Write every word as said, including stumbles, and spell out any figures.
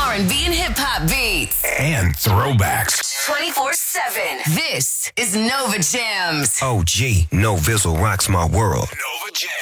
R and B and hip-hop beats. And throwbacks. twenty-four seven. This is Nova Jams. O G, No Vizzle rocks my world. Nova Jams.